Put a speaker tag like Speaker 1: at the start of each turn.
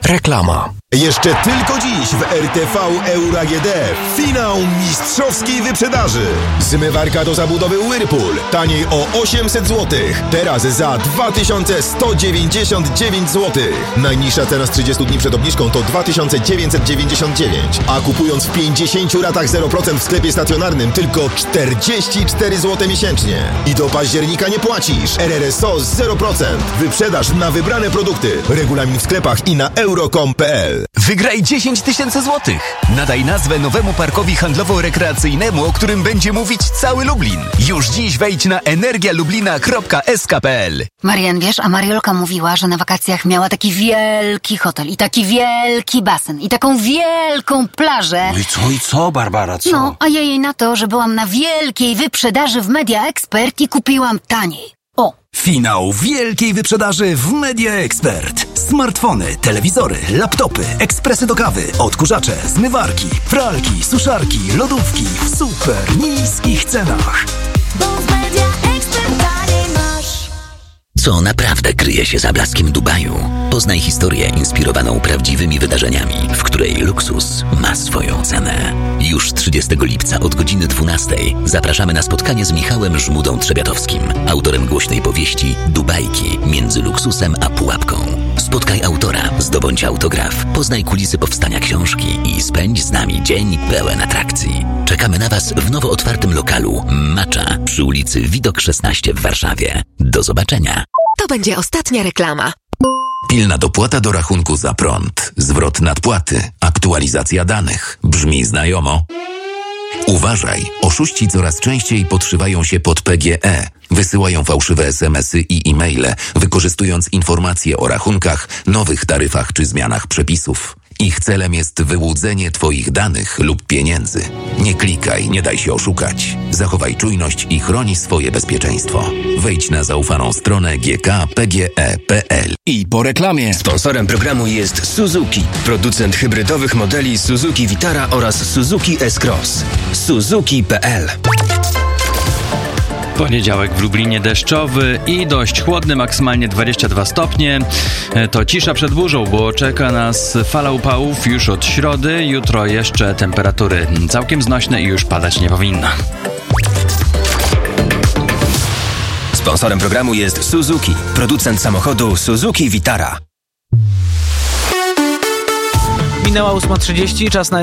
Speaker 1: Reklama.
Speaker 2: Jeszcze tylko dziś w RTV Euro AGD finał mistrzowskiej wyprzedaży. Zmywarka do zabudowy Whirlpool taniej o 800 zł. Teraz za 2199 zł. Najniższa cena z 30 dni przed obniżką to 2999, a kupując w 50 ratach 0% w sklepie stacjonarnym tylko 44 zł miesięcznie. I do października nie płacisz. RRSO 0%. Wyprzedaż na wybrane produkty. Regulamin w sklepach i na euro.com.pl.
Speaker 3: Wygraj 10 000 złotych. Nadaj nazwę nowemu parkowi handlowo-rekreacyjnemu, o którym będzie mówić cały Lublin. Już dziś wejdź na energialublina.sk.pl.
Speaker 4: Marian, wiesz, a Mariolka mówiła, że na wakacjach miała taki wielki hotel i taki wielki basen i taką wielką plażę.
Speaker 1: No i co, Barbara, co?
Speaker 4: No, a ja jej na to, że byłam na wielkiej wyprzedaży w Media Expert i kupiłam taniej. O!
Speaker 5: Finał wielkiej wyprzedaży w Media Expert. Smartfony, telewizory, laptopy, ekspresy do kawy, odkurzacze, zmywarki, pralki, suszarki, lodówki w super niskich cenach.
Speaker 6: Bo w Media Expert taniej masz.
Speaker 7: Co naprawdę kryje się za blaskiem Dubaju? Poznaj historię inspirowaną prawdziwymi wydarzeniami, w której luksus ma swoją cenę. Już 30 lipca od godziny 12 zapraszamy na spotkanie z Michałem Żmudą-Trzebiatowskim, autorem głośnej powieści Dubajki między luksusem a pułapką. Spotkaj autora, zdobądź autograf, poznaj kulisy powstania książki i spędź z nami dzień pełen atrakcji. Czekamy na Was w nowo otwartym lokalu Macza przy ulicy Widok 16 w Warszawie. Do zobaczenia.
Speaker 8: To będzie ostatnia reklama.
Speaker 9: Pilna dopłata do rachunku za prąd, zwrot nadpłaty, aktualizacja danych. Brzmi znajomo? Uważaj, oszuści coraz częściej podszywają się pod PGE. Wysyłają fałszywe SMS-y i e-maile, wykorzystując informacje o rachunkach, nowych taryfach czy zmianach przepisów. Ich celem jest wyłudzenie Twoich danych lub pieniędzy. Nie klikaj, nie daj się oszukać. Zachowaj czujność i chroni swoje bezpieczeństwo. Wejdź na zaufaną stronę gkpge.pl.
Speaker 1: I po reklamie.
Speaker 10: Sponsorem programu jest Suzuki, producent hybrydowych modeli Suzuki Vitara oraz Suzuki S-Cross. Suzuki.pl.
Speaker 11: Poniedziałek w Lublinie deszczowy i dość chłodny, maksymalnie 22 stopnie. To cisza przed burzą, bo czeka nas fala upałów już od środy. Jutro jeszcze temperatury całkiem znośne i już padać nie powinno.
Speaker 10: Sponsorem programu jest Suzuki, producent samochodu Suzuki Vitara.
Speaker 12: Minęła 8:30, czas na